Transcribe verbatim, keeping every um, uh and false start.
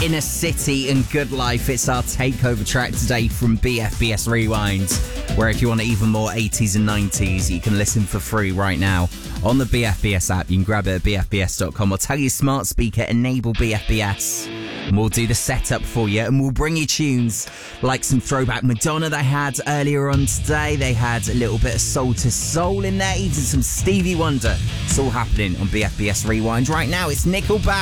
Inner City and Good Life. It's our takeover track today from B F B S Rewind, where if you want even more eighties and nineties, you can listen for free right now on the B F B S app. You can grab it at b f b s dot com or tell your smart speaker, enable B F B S. And we'll do the setup for you, and we'll bring you tunes like some throwback Madonna they had earlier on today. They had a little bit of Soul to Soul in there, even some Stevie Wonder. It's all happening on B F B S Rewind right now. It's Nickelback.